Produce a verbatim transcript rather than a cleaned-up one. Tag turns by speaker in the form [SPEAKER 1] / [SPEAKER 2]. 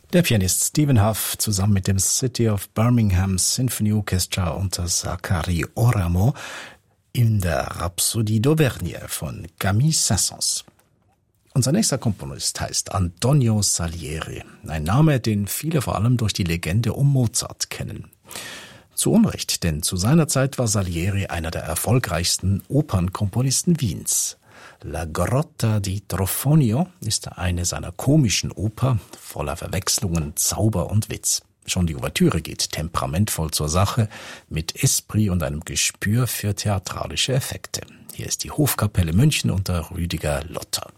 [SPEAKER 1] Der Pianist Stephen Hough zusammen mit dem City of Birmingham Symphony Orchestra unter Zachary Oramo in der Rhapsodie d'Auvergne von Camille Saint-Saëns. Unser nächster Komponist heißt Antonio Salieri, ein Name, den viele vor allem durch die Legende um Mozart kennen. Zu Unrecht, denn zu seiner Zeit war Salieri einer der erfolgreichsten Opernkomponisten Wiens. La Grotta di Trofonio ist eine seiner komischen Oper, voller Verwechslungen, Zauber und Witz. Schon die Ouvertüre geht temperamentvoll zur Sache, mit Esprit und einem Gespür für theatralische Effekte. Hier ist die Hofkapelle München unter Rüdiger Lotter.